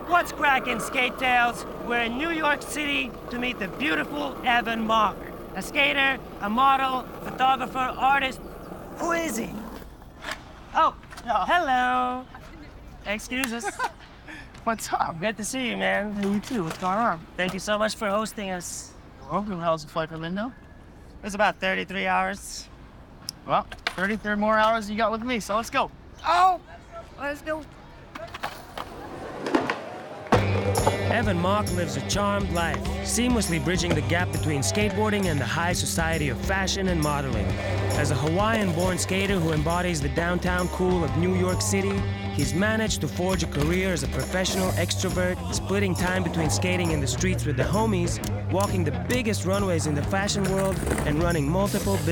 What's crackin', Skate Tales? We're in New York City to meet the beautiful Evan Mock. A skater, a model, photographer, artist. Who is he? Oh, hello. Excuse us. What's up? Good to see you, man. You too. What's going on? Thank you so much for hosting us. Welcome. How's the flight from Lindo? It was about 33 hours. Well, 33 more hours you got with me, so let's go. Oh, let's go. Evan Mock lives a charmed life, seamlessly bridging the gap between skateboarding and the high society of fashion and modeling. As a Hawaiian-born skater who embodies the downtown cool of New York City, he's managed to forge a career as a professional extrovert, splitting time between skating in the streets with the homies, walking the biggest runways in the fashion world, and running multiple